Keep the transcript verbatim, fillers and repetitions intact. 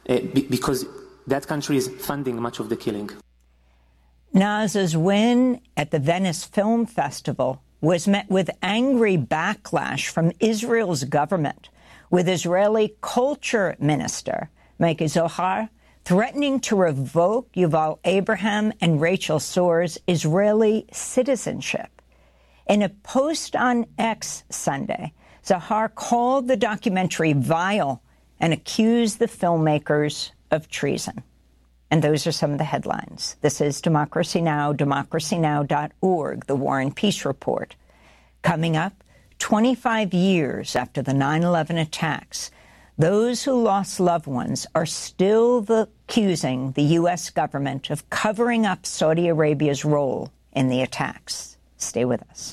uh, be, because that country is funding much of the killing. Naz's win at the Venice Film Festival was met with angry backlash from Israel's government, with Israeli culture minister Miki Zohar threatening to revoke Yuval Abraham and Rachel Sor's Israeli citizenship. In a post on X Sunday, Zohar called the documentary vile and accused the filmmakers of treason. And those are some of the headlines. This is Democracy Now!, democracy now dot org, the War and Peace Report. Coming up, twenty-five years after the nine eleven attacks, those who lost loved ones are still the, accusing the U S government of covering up Saudi Arabia's role in the attacks. Stay with us.